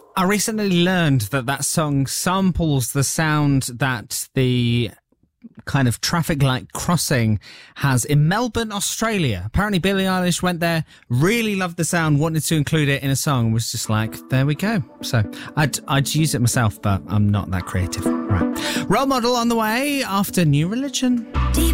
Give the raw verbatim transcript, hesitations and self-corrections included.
I recently learned that that song samples the sound that the kind of traffic light crossing has in Melbourne, Australia. Apparently Billie Eilish went there, really loved the sound, wanted to include it in a song, and was just like, there we go. So I'd, I'd use it myself, but I'm not that creative. Right. Role Model on the way after New Religion.